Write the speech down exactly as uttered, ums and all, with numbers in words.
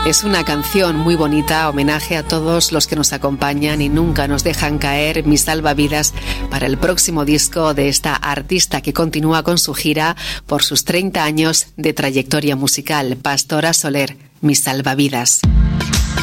Es una canción muy bonita, homenaje a todos los que nos acompañan y nunca nos dejan caer, mis salvavidas, para el próximo disco de esta artista que continúa con su gira por sus treinta años de trayectoria musical, Pastora Soler, mis salvavidas.